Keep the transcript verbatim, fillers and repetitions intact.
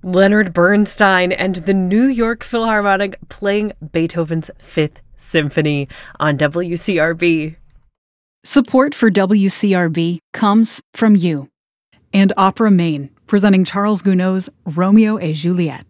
Leonard Bernstein and the New York Philharmonic playing Beethoven's Fifth Symphony on W C R B. Support for W C R B comes from you. And Opera Maine, presenting Charles Gounod's Romeo et Juliet.